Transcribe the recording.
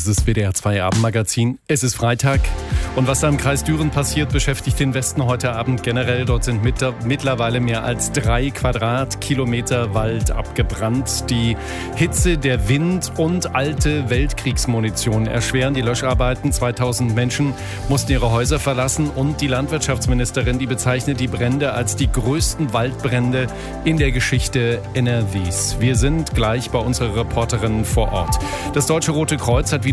ist das WDR 2 Abendmagazin. Es ist Freitag und was da im Kreis Düren passiert, beschäftigt den Westen heute Abend generell. Dort sind mittlerweile mehr als 3 Quadratkilometer Wald abgebrannt. Die Hitze, der Wind und alte Weltkriegsmunition erschweren die Löscharbeiten. 2000 Menschen mussten ihre Häuser verlassen und die Landwirtschaftsministerin, die bezeichnet die Brände als die größten Waldbrände in der Geschichte NRWs. Wir sind gleich bei unserer Reporterin vor Ort. Das Deutsche Rote Kreuz hat wieder